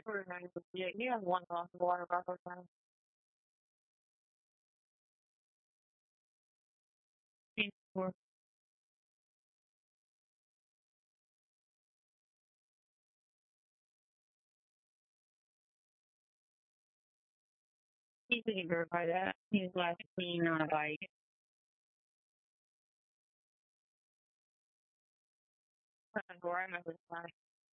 for 958. You have one glass of water bottle time. For he didn't verify that. He's last seen on a bike. Gore, I remember this time.